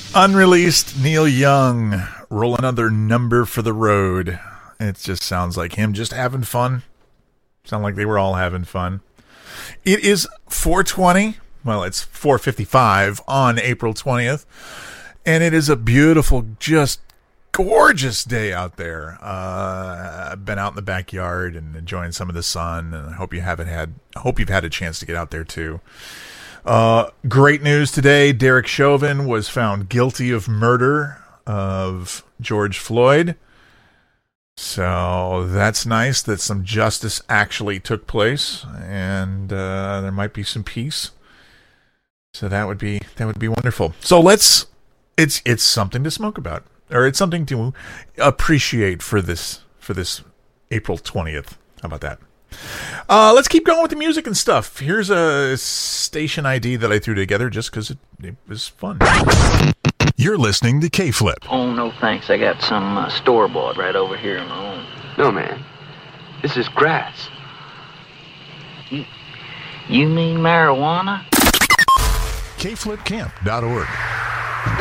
Unreleased Neil Young, roll another number for the road. It just sounds like him just having fun. Sound like they were all having fun. It is 4:20. Well, it's 4:55 on April 20th. And it is a beautiful, just gorgeous day out there. I've been out in the backyard and enjoying some of the sun, and I hope you've had a chance to get out there too. Great news today. Derek Chauvin was found guilty of murder of George Floyd. So that's nice that some justice actually took place, and there might be some peace. So that would be wonderful. So it's something to smoke about, or it's something to appreciate for this April 20th. How about that? Let's keep going with the music and stuff. Here's a station ID that I threw together just because it was fun. You're listening to K-Flip. Oh, no thanks. I got some store-bought right over here in my own. No, man. This is grass. You mean marijuana? KFlipCamp.org.